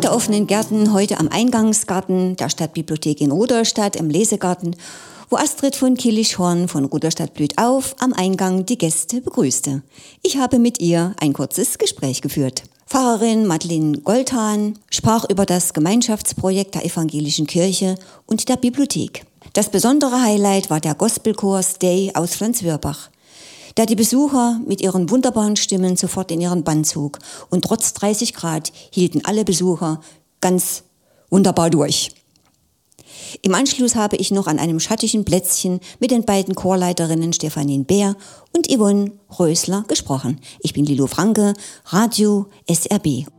der offenen Gärten heute am Eingangsgarten der Stadtbibliothek in Rudolstadt im Lesegarten, wo Astrid von Kilichhorn von Rudolstadt blüht auf am Eingang die Gäste begrüßte. Ich habe mit ihr ein kurzes Gespräch geführt. Pfarrerin Madeleine Goldhahn sprach über das Gemeinschaftsprojekt der evangelischen Kirche und der Bibliothek. Das besondere Highlight war der Gospelchor Stay aus Flenswörbach, der die Besucher mit ihren wunderbaren Stimmen sofort in ihren Bann zog. Und trotz 30 Grad hielten alle Besucher ganz wunderbar durch. Im Anschluss habe ich noch an einem schattigen Plätzchen mit den beiden Chorleiterinnen Stephanien Bär und Yvonne Rösler gesprochen. Ich bin Lilo Franke, Radio SRB.